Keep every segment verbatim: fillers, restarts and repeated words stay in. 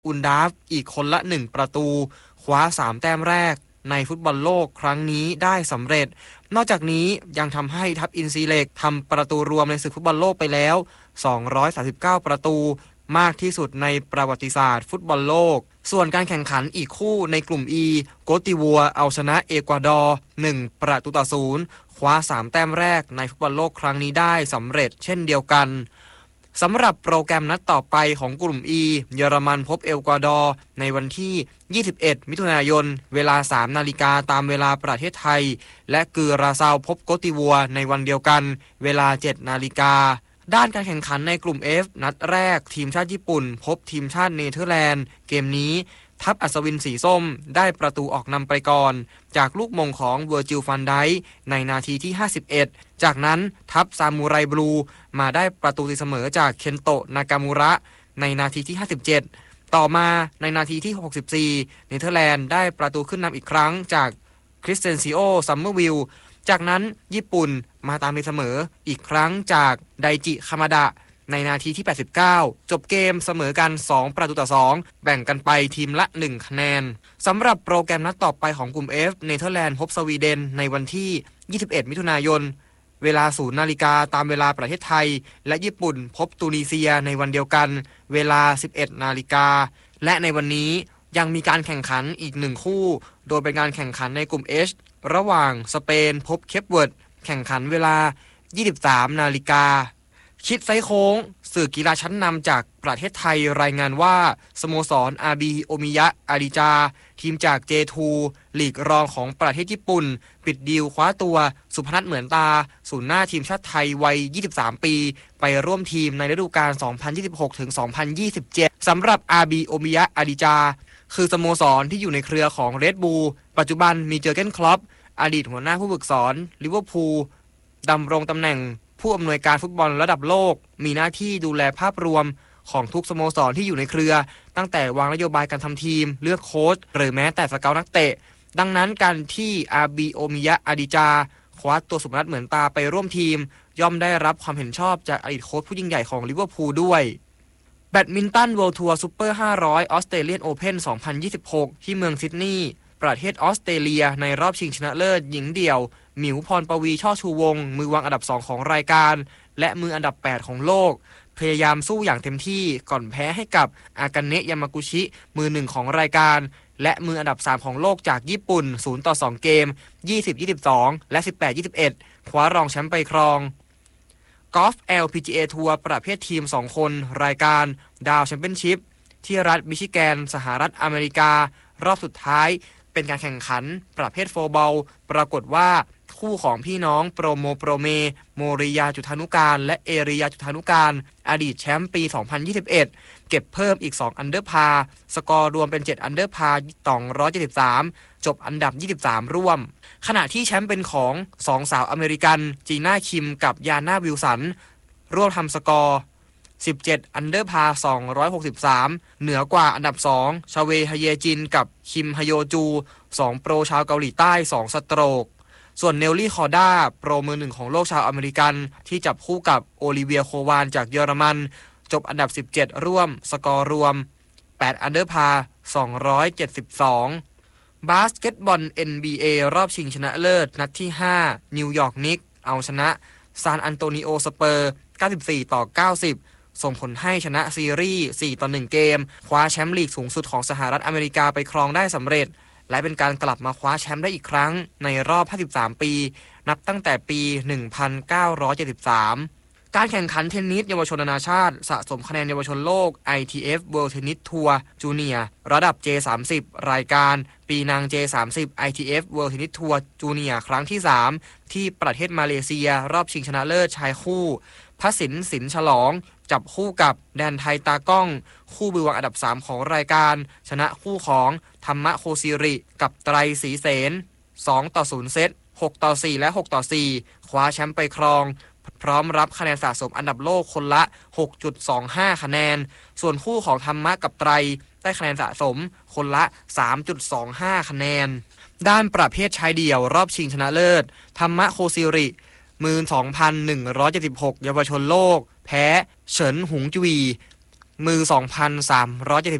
อุนดาฟอีกคนละหนึ่งประตูคว้าสามแต้มแรกในฟุตบอลโลกครั้งนี้ได้สำเร็จนอกจากนี้ยังทำให้ทัพอินซีเล็กทำประตูรวมในศึกฟุตบอลโลกไปแล้วสองร้อยสามสิบเก้าประตูมากที่สุดในประวัติศาสตร์ฟุตบอลโลกส่วนการแข่งขันอีกคู่ในกลุ่ม E โกติวัวเอาชนะเอกวาดอร์หนึ่งประตูต่อศูนย์คว้าสามแต้มแรกในฟุตบอลโลกครั้งนี้ได้สำเร็จเช่นเดียวกันสำหรับโปรแกรมนัดต่อไปของกลุ่ม E เยอรมันพบเอกวาดอร์ในวันที่ยี่สิบเอ็ดมิถุนายนเวลา สามนาฬิกาตามเวลาประเทศไทยและกือราซาวพบโกติวัวในวันเดียวกันเวลา เจ็ดนาฬิกาด้านการแข่งขันในกลุ่ม F นัดแรกทีมชาติญี่ปุ่นพบทีมชาติเนเธอร์แลนด์เกมนี้ทัพอัศวินสีส้มได้ประตูออกนำไปก่อนจากลูกมงของเวอร์จิลฟันไดค์ในนาทีที่ห้าสิบเอ็ดจากนั้นทัพซามูไรบลูมาได้ประตูตีเสมอจากเคนโตะนากามูระในนาทีที่ห้าสิบเจ็ดต่อมาในนาทีที่หกสิบสี่เนเธอร์แลนด์ได้ประตูขึ้นนำอีกครั้งจากคริสเตนซิโอซัมเมอร์วิลจากนั้นญี่ปุ่นมาตามตีเสมออีกครั้งจากไดจิคามาดะในนาทีที่แปดสิบเก้าจบเกมเสมอกันสองประตูต่อสองแบ่งกันไปทีมละหนึ่งคะแนนสำหรับโปรแกรมนัดต่อไปของกลุ่ม F เนเธอร์แลนด์พบสวีเดนในวันที่ยี่สิบเอ็ดมิถุนายนเวลาศูนย์นาฬิกาตามเวลาประเทศไทยและญี่ปุ่นพบตูนิเซียในวันเดียวกันเวลาสิบเอ็ดนาฬิกาและในวันนี้ยังมีการแข่งขันอีกหนึ่งคู่โดยเป็นการแข่งขันในกลุ่ม H ระหว่างสเปนพบเคปเวิร์ดแข่งขันเวลายี่สิบสามนาฬิกาคิดไซโค้งสื่อกีฬาชั้นนำจากประเทศไทยรายงานว่าสโมสรอาบีโอมิยะอาริจาทีมจาก เจ ทู ลีกรองของประเทศญี่ปุ่นปิดดีลคว้าตัวสุพนัทเหมือนตาศูนย์หน้าทีมชาติไทยวัยยี่สิบสามปีไปร่วมทีมในฤดูกาล สองพันยี่สิบหกถึงสองพันยี่สิบเจ็ด สำหรับอาบีโอมิยะอาริจาคือสโมสรที่อยู่ในเครือของเรดบูลปัจจุบันมีเจอร์เก้นคล็อปอดีตหัวหน้าผู้ฝึกสอนลิเวอร์พูลดำรงตำแหน่งผู้อำนวยการฟุตบอลระดับโลกมีหน้าที่ดูแลภาพรวมของทุกสโมสรที่อยู่ในเครือตั้งแต่วางนโยบายการทำทีมเลือกโค้ชหรือแม้แต่สเกาต์นักเตะดังนั้นการที่อาบีโอมิยะอาดิจาคว้าตัวสุพนัทเหมือนตาไปร่วมทีมย่อมได้รับความเห็นชอบจากอดีตโค้ชผู้ยิ่งใหญ่ของลิเวอร์พูลด้วยแบดมินตันเวิลด์ทัวร์ซุปเปอร์ห้าร้อยออสเตรเลียนโอเพ่นสองพันยี่สิบหกที่เมืองซิดนีย์ประเทศออสเตรเลียในรอบชิงชนะเลิศหญิงเดี่ยวหมิวพรปวีช่อชูวงศ์มือวางอันดับสองของรายการและมืออันดับแปดของโลกพยายามสู้อย่างเต็มที่ก่อนแพ้ให้กับอากาเนะยามากุชิมือหนึ่งของรายการและมืออันดับสามของโลกจากญี่ปุ่นศูนย์ต่อสองเกมยี่สิบ ยี่สิบสองและสิบแปด ยี่สิบเอ็ดคว้ารองแชมป์ไปครองกอล์ฟ แอล พี จี เอ ทัวร์ประเภททีมสองคนรายการดาวแชมเปี้ยนชิพที่รัฐมิชิแกนสหรัฐอเมริการอบสุดท้ายเป็นการแข่งขันประเภทโฟร์บอลปรากฏว่าคู่ของพี่น้องโปรโมโปรเมโมริยาจุธานุการและเอริยาจุธานุการอดีตแชมป์ปีสองพันยี่สิบเอ็ดเก็บเพิ่มอีกสองอันเดอร์พาร์สกอร์รวมเป็นเจ็ดอันเดอร์พาร์สองร้อยเจ็ดสิบสามจบอันดับยี่สิบสามร่วมขณะที่แชมป์เป็นของสองสาวอเมริกันจีน่าคิมกับยาน่าวิลสันร่วมทำสกอร์สิบเจ็ดอันเดอร์พาร์สองร้อยหกสิบสามเหนือกว่าอันดับสองชาเวฮเยจินกับคิมฮโยจูสองโปรชาวเกาหลีใต้สองสโตรกส่วนเนลลี่คอร์ด้าโปรมือหนึ่งของโลกชาวอเมริกันที่จับคู่กับโอลิเวียโควานจากเยอรมันจบอันดับสิบเจ็ดร่วมสกอร์รวมแปดอันเดอร์พาร์สองร้อยเจ็ดสิบสองบาสเกตบอล เอ็น บี เอ รอบชิงชนะเลิศนัดที่ห้านิวยอร์กนิกส์เอาชนะซานอันโตนิโอสเปอร์เก้าสิบสี่ต่อเก้าสิบส่งผลให้ชนะซีรีส์สี่ต่อหนึ่งเกมคว้าแชมป์ลีกสูงสุดของสหรัฐอเมริกาไปครองได้สำเร็จและเป็นการกลับมาคว้าแชมป์ได้อีกครั้งในรอบห้าสิบสามปีนับตั้งแต่ปีหนึ่งพันเก้าร้อยเจ็ดสิบสามการแข่งขันเทนนิสเยาวชนนานาชาติสะสมคะแนนเยาวชนโลก ไอ ที เอฟ World Tennis Tour Junior ระดับ เจ สามสิบ รายการปีนาง เจ สามสิบ ไอ ที เอฟ World Tennis Tour Junior ครั้งที่สามที่ประเทศมาเลเซียรอบชิงชนะเลิศชายคู่พสินสินฉลองจับคู่กับแดนไทยตากล้องคู่มือวางอันดับสามของรายการชนะคู่ของธรรมะโคซิริกับไตรศรีเสนสองต่อศูนย์เซตหกต่อสี่และหกต่อสี่คว้าแชมป์ไปครองพร้อมรับคะแนนสะสมอันดับโลกคนละ หกจุดสองห้า คะแนนส่วนคู่ของธรรมะกับไตรได้คะแนนสะสมคนละ สามจุดสองห้า คะแนนด้านประเภทชายเดี่ยวรอบชิงชนะเลิศธรรมะโคซิริมือ สองพันหนึ่งร้อยเจ็ดสิบหก เยาวชนโลกแพ้เฉินหงจุยมือ สองพันสามร้อยเจ็ดสิบเจ็ด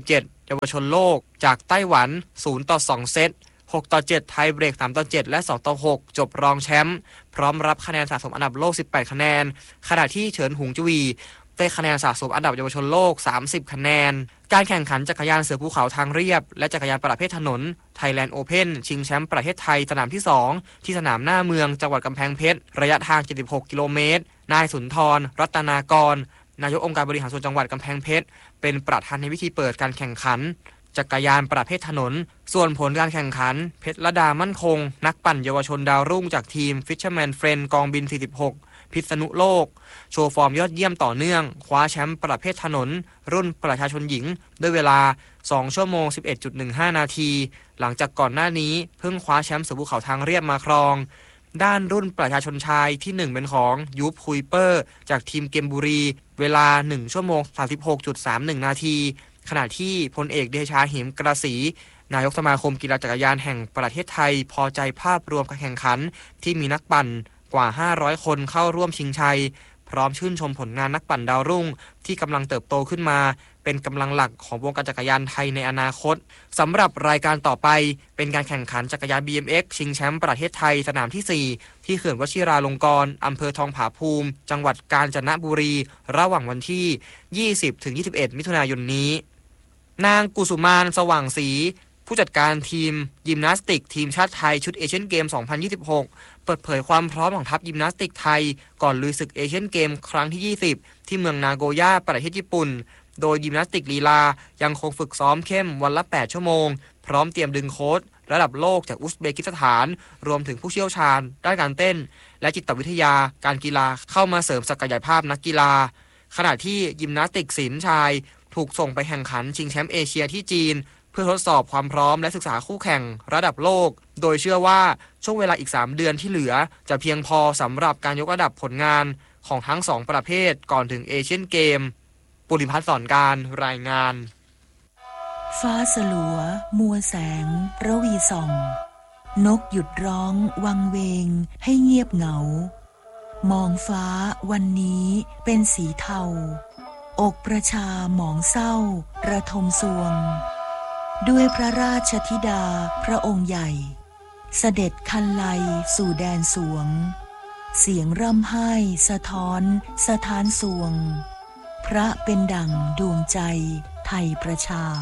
เยาวชนโลกจากไต้หวันศูนย์ต่อสองเซตหกต่อเจ็ดไทยเบรกสามต่อเจ็ดและสองต่อหกจบรองแชมป์พร้อมรับคะแนนสะสมอันดับโลกสิบแปดคะแนนขณะที่เฉินหงจุวีได้คะแนนสะสมอันดับเยาวชนโลกสามสิบคะแนนการแข่งขันจักรยานเสือภูเขาทางเรียบและจักรยานประเภทถนน Thailand Open ชิงแชมป์ประเทศไทยสนามที่สองที่สนามหน้าเมืองจังหวัดกำแพงเพชรระยะทางเจ็ดสิบหกกิโลเมตรนายสุนทรรัตนากรนายกองค์การบริหารส่วนจังหวัดกำแพงเพชรเป็นประธานในพิธีเปิดการแข่งขันจักรยานประเภทถนนส่วนผลการแข่งขันเพชรระดามั่นคงนักปั่นเยาวชนดาวรุ่งจากทีม Fisherman Friend กองบินสี่สิบหกพิษณุโลกโชว์ฟอร์มยอดเยี่ยมต่อเนื่องคว้าแชมป์ประเภทถนนรุ่นประชาชนหญิงด้วยเวลาสองชั่วโมง สิบเอ็ดจุดหนึ่งห้า นาทีหลังจากก่อนหน้านี้เพิ่งคว้าแชมป์เสือภูเขาทางเรียบมาครองด้านรุ่นประชาชนชายที่หนึ่งเป็นของยูปคุยเปอร์จากทีมเกมบุรีเวลาหนึ่งชั่วโมง สามสิบหกจุดสามหนึ่ง นาทีขณะที่พลเอกเดชาเหมกระสีนายกสมาคมกีฬาจักรยานแห่งประเทศไทยพอใจภาพรวมการแข่งขันที่มีนักปั่นกว่าห้าร้อยคนเข้าร่วมชิงชัยพร้อมชื่นชมผลงานนักปั่นดาวรุ่งที่กำลังเติบโตขึ้นมาเป็นกำลังหลักของวงการจักรยานไทยในอนาคตสำหรับรายการต่อไปเป็นการแข่งขันจักรยาน บี เอ็ม เอ็กซ์ ชิงแชมป์ประเทศไทยสนามที่สี่ที่เขื่อนวชิราลงกรณ์อำเภอทองผาภูมิจังหวัดกาญจนบุรีระหว่างวันที่ยี่สิบถึงยี่สิบเอ็ดมิถุนายนนี้นางกุสุมานสว่างศรีผู้จัดการทีมยิมนาสติกทีมชาติไทยชุดเอเชียนเกม สองพันยี่สิบหก เปิดเผยความพร้อมของทัพยิมนาสติกไทยก่อนลุยศึกเอเชียนเกมครั้งที่ ยี่สิบ ที่เมืองนาโกย่าประเทศญี่ปุ่นโดยยิมนาสติกลีลายังคงฝึกซ้อมเข้มวันละ แปด ชั่วโมงพร้อมเตรียมดึงโค้ชระดับโลกจากอุซเบกิสถานรวมถึงผู้เชี่ยวชาญด้านการเต้นและจิตวิทยาการกีฬาเข้ามาเสริมศักยภาพนักกีฬาขณะที่ยิมนาสติกศิลป์ชายถูกส่งไปแข่งขันชิงแชมป์เอเชียที่จีนเพื่อทดสอบความพร้อมและศึกษาคู่แข่งระดับโลกโดยเชื่อว่าช่วงเวลาอีกสามเดือนที่เหลือจะเพียงพอสำหรับการยกระดับผลงานของทั้งสองประเภทก่อนถึงเอเชียนเกมปุริพัฒน์สอนการรายงานฟ้าสลัวมัวแสงระวีส่องนกหยุดร้องวังเวงให้เงียบเหงามองฟ้าวันนี้เป็นสีเทาอกประชาหมองเศร้าระทมสวงด้วยพระราชธิดาพระองค์ใหญ่เสด็จคันไลสู่แดนสวงเสียงร่ำไห้สะท้อนสะท้านสวงพระเป็นดั่งดวงใจไทยประชา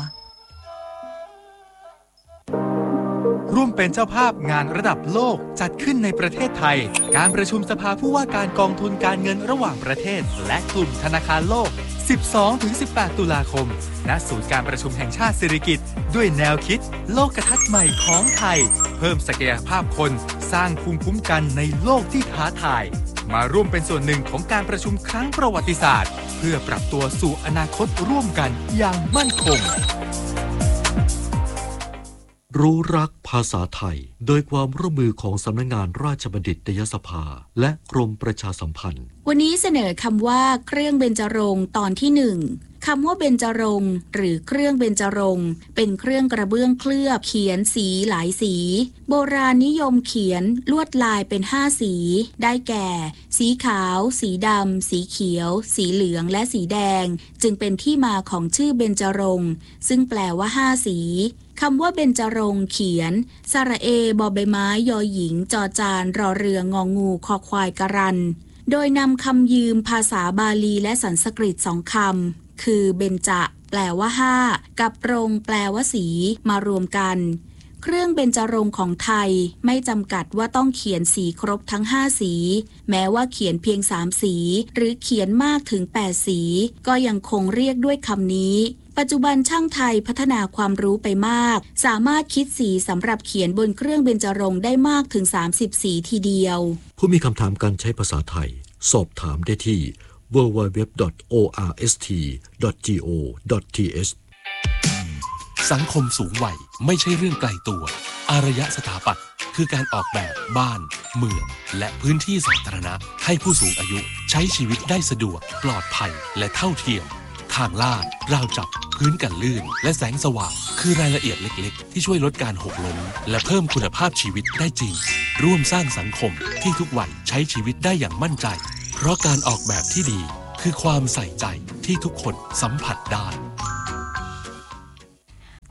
ร่วมเป็นเจ้าภาพงานระดับโลกจัดขึ้นในประเทศไทยการประชุมสภาผู้ว่าการกองทุนการเงินระหว่างประเทศและกลุ่มธนาคารโลก สิบสองถึงสิบแปด ตุลาคมณศูนย์การประชุมแห่งชาติสิริกิติ์ด้วยแนวคิดโลกทัศน์ใหม่ของไทยเพิ่มศักยภาพคนสร้างภูมิคุ้มกันในโลกที่ท้าทายมาร่วมเป็นส่วนหนึ่งของการประชุมครั้งประวัติศาสตร์เพื่อปรับตัวสู่อนาคตร่วมกันอย่างมั่นคงรู้รักภาษาไทยโดยความร่วมมือของสำนักงานราชบัณฑิตยสภาและกรมประชาสัมพันธ์วันนี้เสนอคำว่าเครื่องเบญจรงค์ตอนที่หนึ่งคำว่าเบญจรงค์หรือเครื่องเบญจรงค์เป็นเครื่องกระเบื้องเคลือบเขียนสีหลายสีโบราณนิยมเขียนลวดลายเป็นห้าสีได้แก่ สีขาวสีดำสีเขียวสีเหลืองและสีแดงจึงเป็นที่มาของชื่อเบญจรงค์ซึ่งแปลว่าห้าสีคำว่าเบญจรงค์เขียนสระเอบอใบไม้ยอหญิงจอจานรอเรืององูคอควายกรันโดยนำคำยืมภาษาบาลีและสันสกฤตสองคำคือเบญจะแปลว่าห้ากับรงแปลว่าสีมารวมกันเครื่องเบญจรงค์ของไทยไม่จำกัดว่าต้องเขียนสีครบทั้งห้าสีแม้ว่าเขียนเพียงสามสีหรือเขียนมากถึงแปดสีก็ยังคงเรียกด้วยคำนี้ปัจจุบันช่างไทยพัฒนาความรู้ไปมากสามารถคิดสีสำหรับเขียนบนเครื่องเบญจรงค์ได้มากถึงสามสิบสีทีเดียวผู้มีคำถามการใช้ภาษาไทยสอบถามได้ที่ ดับเบิลยู ดับเบิลยู ดับเบิลยู ดอท โอ อาร์ เอส ที ดอท จี โอ ดอท ที เอชสังคมสูงวัยไม่ใช่เรื่องไกลตัวอารยสถาปัตย์คือการออกแบบบ้านเมืองและพื้นที่สาธารณะให้ผู้สูงอายุใช้ชีวิตได้สะดวกปลอดภัยและเท่าเทียมทางลาดราวจับพื้นกันลื่นและแสงสว่างคือรายละเอียดเล็กๆที่ช่วยลดการหกล้มและเพิ่มคุณภาพชีวิตได้จริงร่วมสร้างสังคมที่ทุกวัยใช้ชีวิตได้อย่างมั่นใจเพราะการออกแบบที่ดีคือความใส่ใจที่ทุกคนสัมผัสได้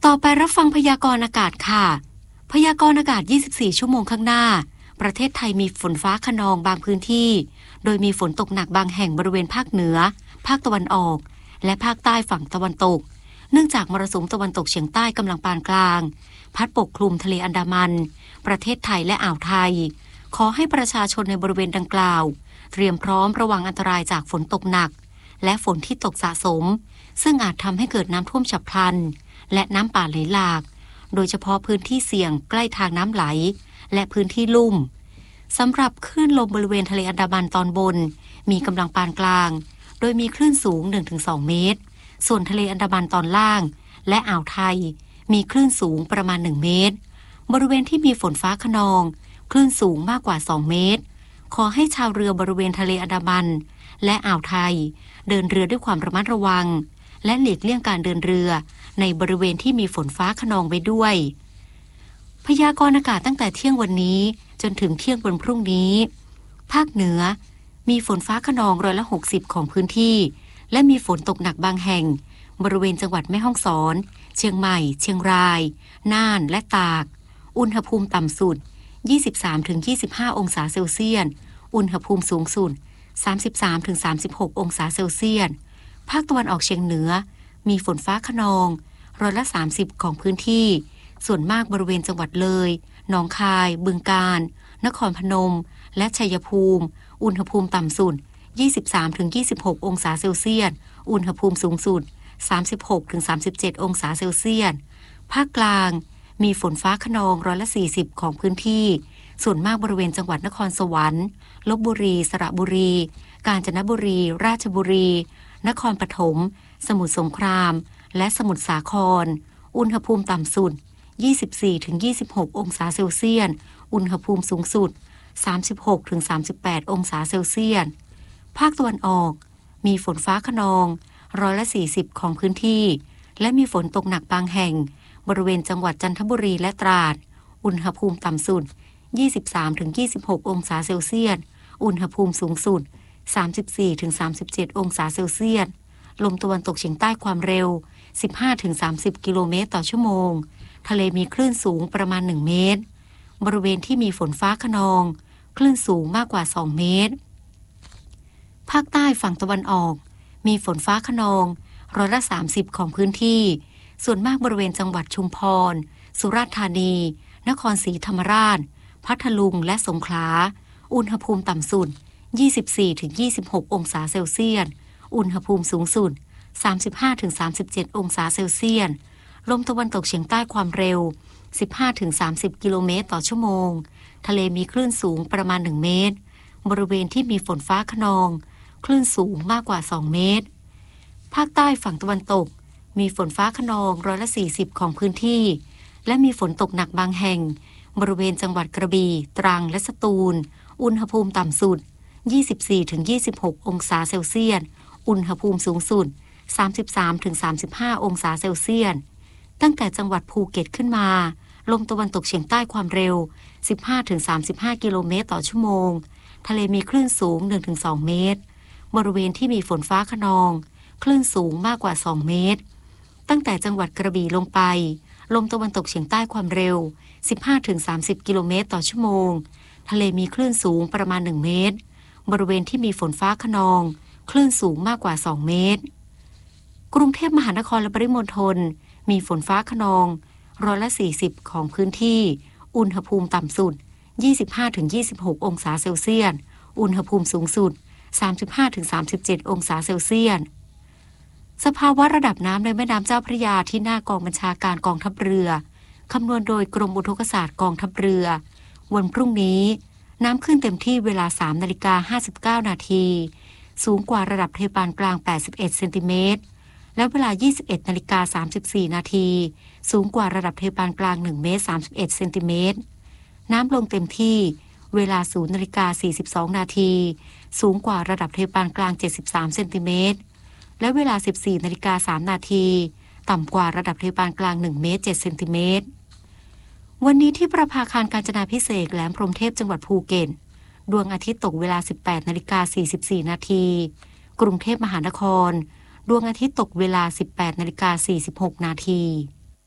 ต่อไปรับฟังพยากรณ์อากาศค่ะพยากรณ์อากาศยี่สิบสี่ชั่วโมงข้างหน้าประเทศไทยมีฝนฟ้าคะนองบางพื้นที่โดยมีฝนตกหนักบางแห่งบริเวณภาคเหนือภาคตะวันออกและภาคใต้ฝั่งตะวันตกเนื่องจากมรสุมตะวันตกเฉียงใต้กำลังปานกลางพัดปกคลุมทะเลอันดามันประเทศไทยและอ่าวไทยขอให้ประชาชนในบริเวณดังกล่าวเตรียมพร้อมระวังอันตรายจากฝนตกหนักและฝนที่ตกสะสมซึ่งอาจทำให้เกิดน้ำท่วมฉับพลันและน้ำป่าไหลหลากโดยเฉพาะพื้นที่เสี่ยงใกล้ทางน้ำไหลและพื้นที่ลุ่มสำหรับคลื่นลมบริเวณทะเลอันดามันตอนบนมีกำลังปานกลางโดยมีคลื่นสูง หนึ่งถึงสอง เมตรส่วนทะเลอันดามันตอนล่างและอ่าวไทยมีคลื่นสูงประมาณหนึ่งเมตรบริเวณที่มีฝนฟ้าคะนองคลื่นสูงมากกว่าสองเมตรขอให้ชาวเรือบริเวณทะเลอันดามันและอ่าวไทยเดินเรือด้วยความระมัดระวังและหลีกเลี่ยงการเดินเรือในบริเวณที่มีฝนฟ้าคะนองไว้ด้วยพยากรณ์อากาศตั้งแต่เที่ยงวันนี้จนถึงเที่ยงวันพรุ่งนี้ภาคเหนือมีฝนฟ้าคะนองร้อยละหกสิบของพื้นที่และมีฝนตกหนักบางแห่งบริเวณจังหวัดแม่ฮ่องสอนเชียงใหม่เชียงรายน่านและตากอุณหภูมิต่ำสุด ยี่สิบสามถึงยี่สิบห้า องศาเซลเซียสอุณหภูมิสูงสุด สามสิบสามถึงสามสิบหก องศาเซลเซียสภาคตะวันออกเฉียงเหนือมีฝนฟ้าคะนองร้อยละสามสิบของพื้นที่ส่วนมากบริเวณจังหวัดเลยหนองคายบึงกาฬนครพนมและชัยภูมิอุณหภูมิต่ำสุด ยี่สิบสามถึงยี่สิบหก องศาเซลเซียสอุณหภูมิสูงสุด สามสิบหกถึงสามสิบเจ็ด องศาเซลเซียสภาคกลางมีฝนฟ้าคะนองร้อยละสี่สิบของพื้นที่ส่วนมากบริเวณจังหวัดนครสวรรค์ลพบุรีสระบุรีกาญจนบุรีราชบุรีนครปฐมสมุทรสงครามและสมุทรสาครอุณหภูมิต่ำสุด ยี่สิบสี่ถึงยี่สิบหก องศาเซลเซียสอุณหภูมิสูงสุด สามสิบหกถึงสามสิบแปด องศาเซลเซียสภาคตะวันออกมีฝนฟ้าคะนองร้อยละสี่สิบของพื้นที่และมีฝนตกหนักบางแห่งบริเวณจังหวัดจันทบุรีและตราดอุณหภูมิต่ำสุด ยี่สิบสามถึงยี่สิบหก องศาเซลเซียสอุณหภูมิสูงสุด สามสิบสี่ถึงสามสิบเจ็ด องศาเซลเซียสลมตะวันตกเฉียงใต้ความเร็ว สิบห้าถึงสามสิบ กิโลเมตรต่อชั่วโมงทะเลมีคลื่นสูงประมาณหนึ่งเมตรบริเวณที่มีฝนฟ้าคะนองคลื่นสูงมากกว่าสองเมตรภาคใต้ฝั่งตะวันออกมีฝนฟ้าคะนองร้อยละสามสิบของพื้นที่ส่วนมากบริเวณจังหวัดชุมพรสุราษฎร์ธานีนครศรีธรรมราชพัทลุงและสงขลาอุณหภูมิต่ำสุด ยี่สิบสี่ถึงยี่สิบหก องศาเซลเซียสอุณหภูมิสูงสุด สามสิบห้าถึงสามสิบเจ็ด องศาเซลเซียสลมตะวันตกเฉียงใต้ความเร็ว สิบห้าถึงสามสิบ กิโลเมตรต่อชั่วโมงทะเลมีคลื่นสูงประมาณหนึ่งเมตรบริเวณที่มีฝนฟ้าคะนองคลื่นสูงมากกว่าสองเมตรภาคใต้ฝั่งตะวันตกมีฝนฟ้าคะนองร้อยละสี่สิบของพื้นที่และมีฝนตกหนักบางแห่งบริเวณจังหวัดกระบี่ตรังและสตูลอุณหภูมิต่ำสุด ยี่สิบสี่ถึงยี่สิบหก องศาเซลเซียสอุณหภูมิสูงสุด สามสิบสามถึงสามสิบห้า องศาเซลเซียสตั้งแต่จังหวัดภูเก็ตขึ้นมาลมตะวันตกเฉียงใต้ความเร็ว สิบห้าถึงสามสิบห้า กิโลเมตรต่อชั่วโมงทะเลมีคลื่นสูง หนึ่งถึงสอง เมตรบริเวณที่มีฝนฟ้าคะนองคลื่นสูงมากกว่าสองเมตรตั้งแต่จังหวัดกระบี่ลงไปลมตะวันตกเฉียงใต้ความเร็ว สิบห้าถึงสามสิบ กิโลเมตรต่อชั่วโมงทะเลมีคลื่นสูงประมาณหนึ่งเมตรบริเวณที่มีฝนฟ้าคะนองคลื่นสูงมากกว่าสองเมตรกรุงเทพมหานครและปริมณฑลมีฝนฟ้าคะนองร้อยละสี่สิบของพื้นที่อุณหภูมิต่ำสุด ยี่สิบห้าถึงยี่สิบหก องศาเซลเซียสอุณหภูมิสูงสุด สามสิบห้าถึงสามสิบเจ็ด องศาเซลเซียสสภาวะระดับน้ำในแม่น้ำเจ้าพระยาที่หน้ากองบัญชาการกองทัพเรือคำนวณโดยกรมอุทกศาสตร์กองทัพเรือวันพรุ่งนี้น้ำขึ้นเต็มที่เวลา สามนาฬิกาห้าสิบเก้า นาทีสูงกว่าระดับทะเลปานกลางแปดสิบเอ็ดเซนติเมตรและเวลา ยี่สิบเอ็ดนาฬิกาสามสิบสี่ นาทีสูงกว่าระดับทะเลปานกลางหนึ่งเมตรสามสิบเอ็ดเซนติเมตรน้ำลงเต็มที่เวลา ศูนย์นาฬิกาสี่สิบสอง นาทีสูงกว่าระดับทะเลปานกลางเจ็ดสิบสามเซนติเมตรและเวลา สิบสี่นาฬิกาสาม นาทีต่ำกว่าระดับทะเลปานกลางหนึ่งเมตรเจ็ดเซนติเมตรวันนี้ที่ประภาคารกาญจนาภิเษกแหลมพรหมเทพจังหวัดภูเก็ตดวงอาทิตย์ตกเวลา สิบแปดนาฬิกาสี่สิบสี่ นาทีกรุงเทพมหานครดวงอาทิตย์ตกเวลา สิบแปดนาฬิกาสี่สิบหก นาที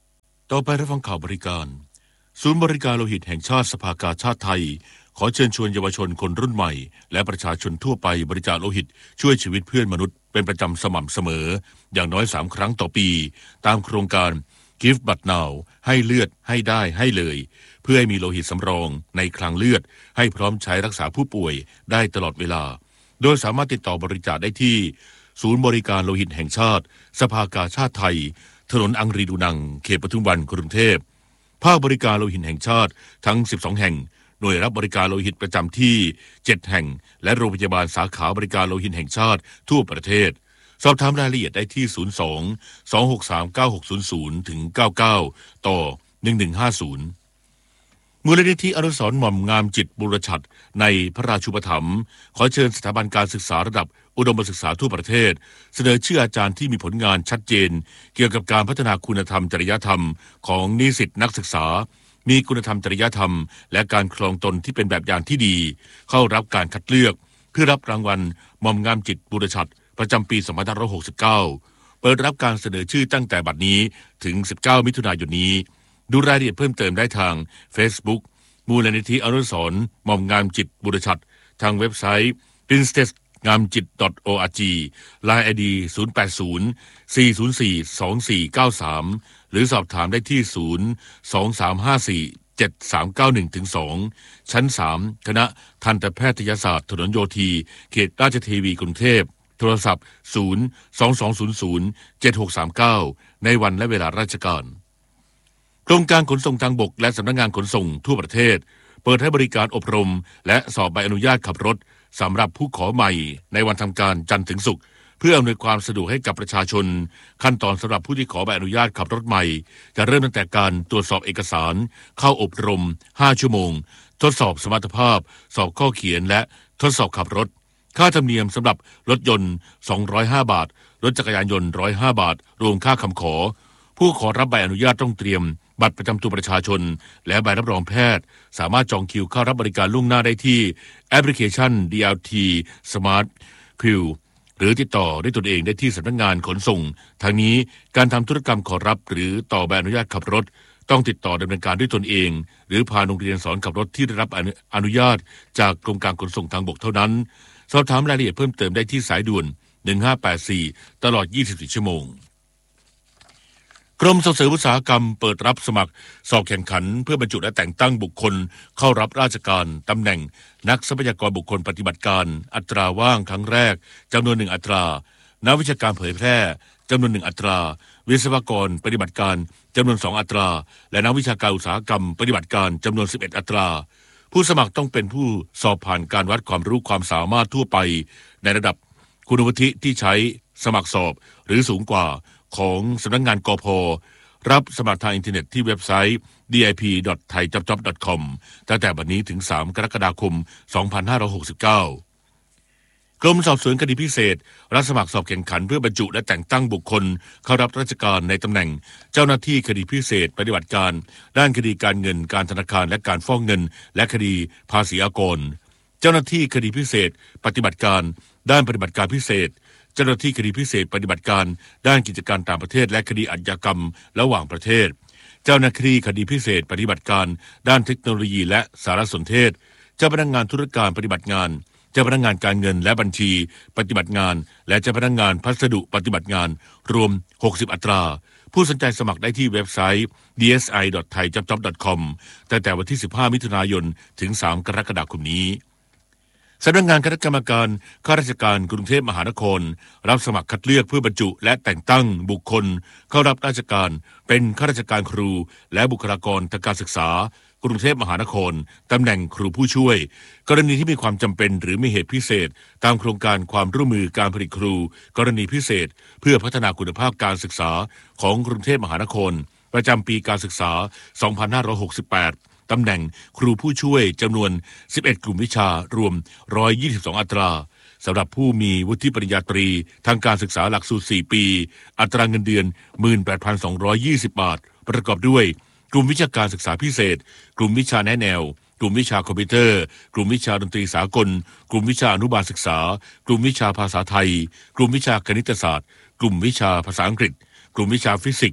ต่อไปรับฟังข่าวบริการศูนย์บริการโลหิตแห่งชาติสภากาชาติไทยขอเชิญชวนเยาวชนคนรุ่นใหม่และประชาชนทั่วไปบริจาคโลหิตช่วยชีวิตเพื่อนมนุษย์เป็นประจำสม่ำเสมออย่างน้อยสามครั้งต่อปีตามโครงการ Give But Now ให้เลือดให้ได้ให้เลยเพื่อให้มีโลหิตสำรองในคลังเลือดให้พร้อมใช้รักษาผู้ป่วยได้ตลอดเวลาโดยสามารถติดต่อบริจาคได้ที่ศูนย์บริการโลหิตแห่งชาติสภากาชาติไทยถนนอังรีดูนังเขตปทุมวันกรุงเทพภาคบริการโลหิตแห่งชาติทั้งสิบสองแห่งหน่วยรับบริการโลหิตประจำที่เจ็ดแห่งและโรงพยาบาลสาขาบริการโลหิตแห่งชาติทั่วประเทศสอบถามรายละเอียดได้ที่ศูนย์ สอง สอง หก สาม เก้า หก ศูนย์ ศูนย์ ถึง เก้าเก้า ต่อ หนึ่งหนึ่งห้าศูนย์มูลนิธิอนุสรณ์หม่อมงามจิตบุรชัดในพระราชูปถัมภ์ขอเชิญสถาบันการศึกษาระดับอุดมศึกษาทั่วประเทศเสนอชื่ออาจารย์ที่มีผลงานชัดเจนเกี่ยวกับการพัฒนาคุณธรรมจริยธรรมของนิสิตนักศึกษามีคุณธรรมจริยธรรมและการครองตนที่เป็นแบบอย่างที่ดีเข้ารับการคัดเลือกเพื่อรับรางวัลหม่อมงามจิตบุรชัดประจำปีสองพันห้าร้อยหกสิบเก้าเปิดรับการเสนอชื่อตั้งแต่บัดนี้ถึงสิบเก้ามิถุนายนนี้ดูรายละเอียดเพิ่มเติมได้ทาง Facebook มูลนิธิอนุสรณ์หม่อมงามจิตบุรชัดทางเว็บไซต์ princess งามจิต .org ไลน์ ไอ ดี ศูนย์ แปด ศูนย์ สี่ ศูนย์ สี่ สอง สี่ เก้า สามหรือสอบถามได้ที่ ศูนย์ สอง สาม ห้า สี่ เจ็ด สาม เก้า หนึ่ง ถึง สอง ชั้น สาม คณะทันตแพทยศาสตร์ถนนโยธีเขตราชเทวีกรุงเทพโทรศัพท์ ศูนย์ สอง สอง ศูนย์ ศูนย์ เจ็ด หก สาม เก้า ในวันและเวลาราชการกรมการขนส่งทางบกและสำนักงานขนส่งทั่วประเทศเปิดให้บริการอบรมและสอบใบอนุญาตขับรถสำหรับผู้ขอใหม่ในวันทำการจันทร์ถึงศุกร์เพื่ออำนวยความสะดวกให้กับประชาชนขั้นตอนสำหรับผู้ที่ขอใบอนุญาตขับรถใหม่จะเริ่มตั้งแต่การตรวจสอบเอกสารเข้าอบรมห้าชั่วโมงทดสอบสมรรถภาพสอบข้อเขียนและทดสอบขับรถค่าธรรมเนียมสำหรับรถยนต์สองร้อยห้าบาทรถจักรยานยนต์หนึ่งร้อยห้าบาทรวมค่าคำขอผู้ขอรับใบอนุญาตต้องเตรียมบัตรประจำตัวประชาชนและใบรับรองแพทย์สามารถจองคิวเข้ารับบริการล่วงหน้าได้ที่แอปพลิเคชัน ดี แอล ที Smart Queue หรือติดต่อด้วยตนเองได้ที่สำนักงานขนส่งทางนี้การทำธุรกรรมขอรับหรือต่อใบอนุญาตขับรถต้องติดต่อดำเนินการด้วยตนเองหรือผ่านโรงเรียนสอนขับรถที่ได้รับอนุญาตจากกรมการขนส่งทางบกเท่านั้นสอบถามรายละเอียดเพิ่มเติมได้ที่สายด่วนหนึ่งห้าแปดสี่ตลอดยี่สิบสี่ชั่วโมงกรมส่งเสริมอุตสาหกรรมเปิดรับสมัครสอบแข่งขันเพื่อบรรจุและแต่งตั้งบุคคลเข้ารับราชการตำแหน่งนักทรัพยากรบุคคลปฏิบัติการอัตราว่างครั้งแรกจำนวนหนึ่งอัตรานักวิชาการเผยแพร่จำนวนหนึ่งอัตราวิศวกรปฏิบัติการจำนวนสองอัตราและนักวิชาการอุตสาหกรรมปฏิบัติการจำนวนสิบเอ็ดอัตราผู้สมัครต้องเป็นผู้สอบผ่านการวัดความรู้ความสามารถทั่วไปในระดับคุณวุฒิที่ใช้สมัครสอบหรือสูงกว่าของสำนักงานกพ.รับสมัครทางอินเทอร์เน็ตที่เว็บไซต์ ดี ไอ พี ดอท ไทยจ็อบจ็อบ ดอท คอม ตั้งแต่บัดนี้ถึงสามกรกฎาคมสองพันห้าร้อยหกสิบเก้ากรมสอบสวนคดีพิเศษรับสมัครสอบแข่งขันเพื่อบรรจุและแต่งตั้งบุคคลเข้ารับราชการในตำแหน่งเจ้าหน้าที่คดีพิเศษปฏิบัติการด้านคดีการเงินการธนาคารและการฟอกเงินและคดีภาษีอากรเจ้าหน้าที่คดีพิเศษปฏิบัติการด้านปฏิบัติการพิเศษเจ้าหน้าที่คดีพิเศษปฏิบัติการด้านกิจการต่างประเทศและคดีอาชญากรรมระหว่างประเทศเจ้าหน้าที่คดีพิเศษปฏิบัติการด้านเทคโนโลยีและสารสนเทศเจ้าพนักงานธุรการปฏิบัติงานเจ้าพนักงานการเงินและบัญชีปฏิบัติงานและเจ้าพนักงานพัสดุปฏิบัติงานรวมหกสิบอัตราผู้สนใจสมัครได้ที่เว็บไซต์ ดี เอส ไอ ดอท ไทยจ็อบจ็อบ ดอท คอม ตั้งแต่วันที่สิบห้ามิถุนายนถึงสามกรกฎาคมนี้สำนักงานคณะกรรมการข้าราชการกรุงเทพมหานครรับสมัครคัดเลือกเพื่อบรรจุและแต่งตั้งบุคคลเข้ารับราชการเป็นข้าราชการครูและบุคลากรทางการศึกษากรุงเทพมหานครตำแหน่งครูผู้ช่วยกรณีที่มีความจำเป็นหรือมีเหตุพิเศษตามโครงการความร่วมมือการผลิตครูกรณีพิเศษเพื่อพัฒนาคุณภาพการศึกษาของกรุงเทพมหานครประจำปีการศึกษาสองพันห้าร้อยหกสิบแปดตำแหน่งครูผู้ช่วยจำนวนสิบเอ็ดกลุ่มวิชารวมหนึ่งร้อยยี่สิบสองอัตราสำหรับผู้มีวุฒิปริญญาตรีทางการศึกษาหลักสูตรสี่ปีอัตราเงินเดือน หนึ่งหมื่นแปดพันสองร้อยยี่สิบ บาทประกอบด้วยกลุ่มวิชาการศึกษาพิเศษกลุ่มวิชาแนะแนวกลุ่มวิชาคอมพิวเตอร์กลุ่มวิชาดนตรีสากลกลุ่มวิชาอนุบาลศึกษากลุ่มวิชาภาษาไทยกลุ่มวิชาคณิตศาสตร์กลุ่มวิชาภาษาอังกฤษกลุ่มวิชาฟิสิกส์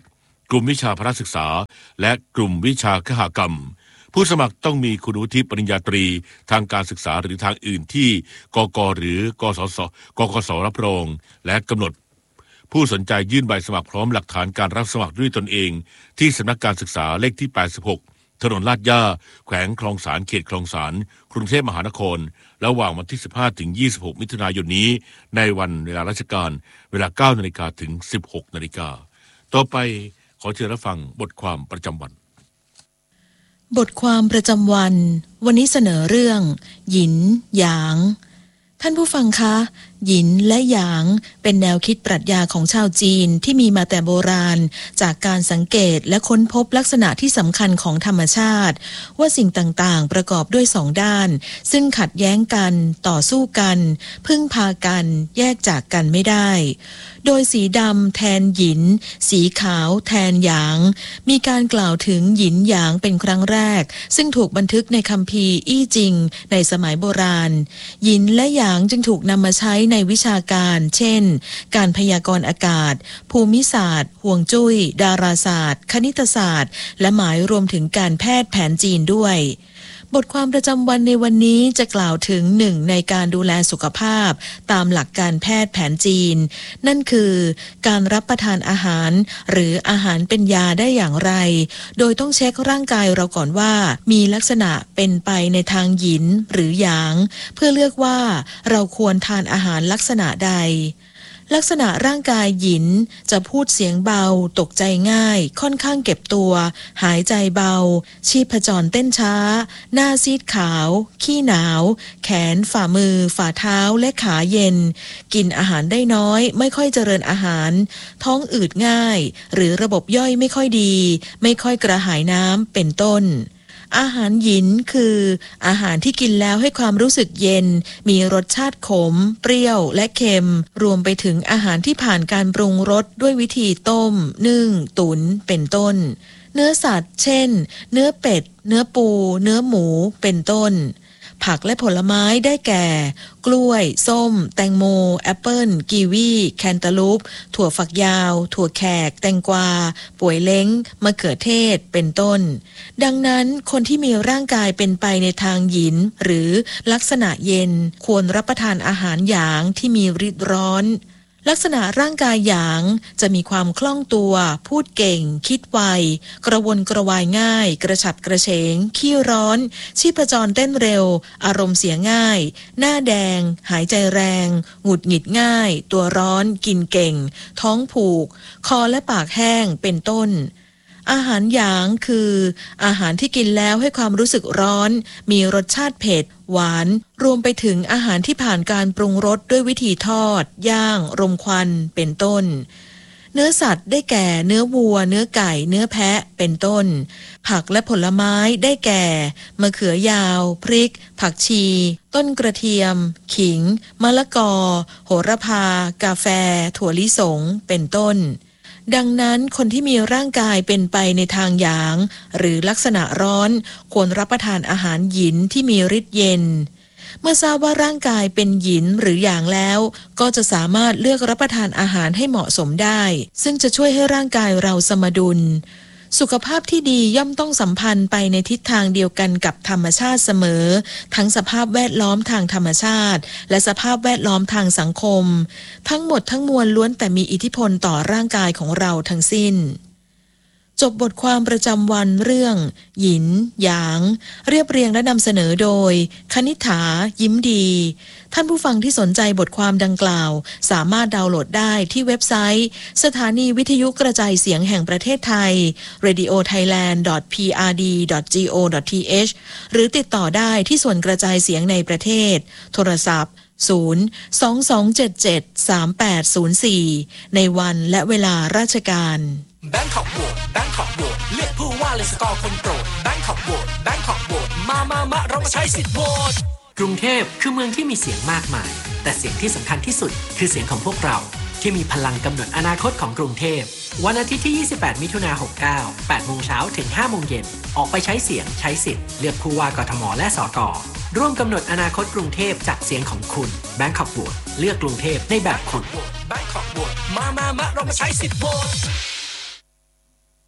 กลุ่มวิชาพละศึกษาและกลุ่มวิชาคหกรรมผู้สมัครต้องมีคุณวุฒิปริญญาตรีทางการศึกษาหรือทางอื่นที่กก.หรือกสศกกสรับรองและกำหนดผู้สนใจยื่นใบสมัครพร้อมหลักฐานการรับสมัครด้วยตนเองที่สำนักการศึกษาเลขที่แปดสิบหกถนนลาดย่าแขวงคลองสานเขตคลองสานกรุงเทพมหานครระหว่างวันที่สิบห้าถึงยี่สิบหกมิถุนายนนี้ในวันเวลาราชการเวลา เก้านาฬิกา ถึง สิบหกนาฬิกาต่อไปขอเชิญรับฟังบทความประจำวันบทความประจำวันวันนี้เสนอเรื่องหยินหยางท่านผู้ฟังคะหยินและหยางเป็นแนวคิดปรัชญาของชาวจีนที่มีมาแต่โบราณจากการสังเกตและค้นพบลักษณะที่สำคัญของธรรมชาติว่าสิ่งต่างๆประกอบด้วยสองด้านซึ่งขัดแย้งกันต่อสู้กันพึ่งพากันแยกจากกันไม่ได้โดยสีดำแทนหยินสีขาวแทนหยางมีการกล่าวถึงหยินหยางเป็นครั้งแรกซึ่งถูกบันทึกในคัมภีร์อี้จิงในสมัยโบราณหยินและหยางจึงถูกนำมาใช้ในวิชาการเช่นการพยากรณ์อากาศภูมิศาสตร์ห่วงจุ้ยดาราศาสตร์คณิตศาสตร์และหมายรวมถึงการแพทย์แผนจีนด้วยบทความประจำวันในวันนี้จะกล่าวถึงหนึ่งในการดูแลสุขภาพตามหลักการแพทย์แผนจีนนั่นคือการรับประทานอาหารหรืออาหารเป็นยาได้อย่างไรโดยต้องเช็คร่างกายเราก่อนว่ามีลักษณะเป็นไปในทางหยินหรือหยางเพื่อเลือกว่าเราควรทานอาหารลักษณะใดลักษณะร่างกายหยินจะพูดเสียงเบาตกใจง่ายค่อนข้างเก็บตัวหายใจเบาชีพจรเต้นช้าหน้าซีดขาวขี้หนาวแขนฝ่ามือฝ่าเท้าและขาเย็นกินอาหารได้น้อยไม่ค่อยเจริญอาหารท้องอืดง่ายหรือระบบย่อยไม่ค่อยดีไม่ค่อยกระหายน้ำเป็นต้นอาหารหยินคืออาหารที่กินแล้วให้ความรู้สึกเย็นมีรสชาติขมเปรี้ยวและเค็มรวมไปถึงอาหารที่ผ่านการปรุงรสด้วยวิธีต้มนึ่งตุ๋นเป็นต้นเนื้อสัตว์เช่นเนื้อเป็ดเนื้อปูเนื้อหมูเป็นต้นผักและผลไม้ได้แก่กล้วยส้มแตงโมแอปเปิ้ลกีวีแคนตาลูปถั่วฝักยาวถั่วแขกแตงกวาป่วยเล้งมะเขือเทศเป็นต้นดังนั้นคนที่มีร่างกายเป็นไปในทางหยินหรือลักษณะเย็นควรรับประทานอาหารหยางที่มีฤทธิ์ร้อนลักษณะร่างกายหยางจะมีความคล่องตัวพูดเก่งคิดไวกระวนกระวายง่ายกระฉับกระเฉงขี้ร้อนชีพจรเต้นเร็วอารมณ์เสียง่ายหน้าแดงหายใจแรงหงุดหงิดง่ายตัวร้อนกินเก่งท้องผูกคอและปากแห้งเป็นต้นอาหารหยางคืออาหารที่กินแล้วให้ความรู้สึกร้อนมีรสชาติเผ็ดหวานรวมไปถึงอาหารที่ผ่านการปรุงรสด้วยวิธีทอดย่างรมควันเป็นต้นเนื้อสัตว์ได้แก่เนื้อวัวเนื้อไก่เนื้อแพะเป็นต้นผักและผลไม้ได้แก่มะเขือยาวพริกผักชีต้นกระเทียมขิงมะละกอโหระพากาแฟถั่วลิสงเป็นต้นดังนั้นคนที่มีร่างกายเป็นไปในทางหยางหรือลักษณะร้อนควรรับประทานอาหารหยินที่มีฤทธิ์เย็นเมื่อทราบว่าร่างกายเป็นหยินหรือหยางแล้วก็จะสามารถเลือกรับประทานอาหารให้เหมาะสมได้ซึ่งจะช่วยให้ร่างกายเราสมดุลสุขภาพที่ดีย่อมต้องสัมพันธ์ไปในทิศทางเดียวกันกับธรรมชาติเสมอทั้งสภาพแวดล้อมทางธรรมชาติและสภาพแวดล้อมทางสังคมทั้งหมดทั้งมวลล้วนแต่มีอิทธิพลต่อร่างกายของเราทั้งสิ้นจบบทความประจำวันเรื่องหยินหยางเรียบเรียงและนำเสนอโดยคณิษฐายิ้มดีท่านผู้ฟังที่สนใจบทความดังกล่าวสามารถดาวน์โหลดได้ที่เว็บไซต์สถานีวิทยุกระจายเสียงแห่งประเทศไทย เรดิโอไทยแลนด์ ดอท พี อาร์ ดี ดอท จี โอ ดอท ที เอช หรือติดต่อได้ที่ส่วนกระจายเสียงในประเทศโทรศัพท์ศูนย์ สอง สอง เจ็ด เจ็ด สาม แปด ศูนย์ สี่ในวันและเวลาราชการแบงคอกโหวตแบงคอกโหวตเลือกผู้ว่าเลยสกอร์คนโปรดแบงคอกโหวตแบงคอกโหวตมามามาเรามาใช้สิทธิ์โหวตกรุงเทพคือเมืองที่มีเสียงมากมายแต่เสียงที่สำคัญที่สุดคือเสียงของพวกเราที่มีพลังกำหนดอนาคตของกรุงเทพวันอาทิตย์ที่ยี่สิบแปดมิถุนายนหกเก้า แปดโมงเช้าถึงห้าโมงเย็นออกไปใช้เสียงใช้สิทธิ์เลือกผู้ว่ากทมและสกร่วมกำหนดอนาคตกรุงเทพจากเสียงของคุณแบงคอกโหวตเลือกกรุงเทพในแบบคุณแบงคอกโหวตมามามาเรามาใช้สิทธิ์โหวต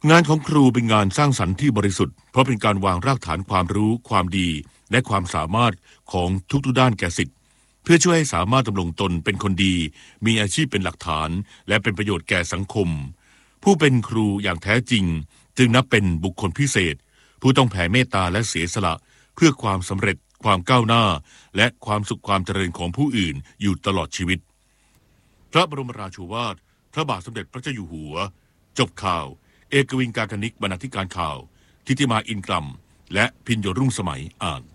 งานของครูเป็นงานสร้างสรรค์ที่บริสุทธิ์เพราะเป็นการวางรากฐานความรู้ความดีและความสามารถของทุกๆด้านแก่ศิษย์เพื่อช่วยให้สามารถดำรงตนเป็นคนดีมีอาชีพเป็นหลักฐานและเป็นประโยชน์แก่สังคมผู้เป็นครูอย่างแท้จริงจึงนับเป็นบุคคลพิเศษผู้ต้องแผ่เมตตาและเสียสละเพื่อความสำเร็จความก้าวหน้าและความสุขความเจริญของผู้อื่นอยู่ตลอดชีวิตพระบรมราโชวาทพระบาทสมเด็จพระเจ้าอยู่หัวจบข่าวเอกวินการธนิกบรรณาธิการข่าวทิติมาอินกลัมและพิญโยรุ่งสมัยอ่าน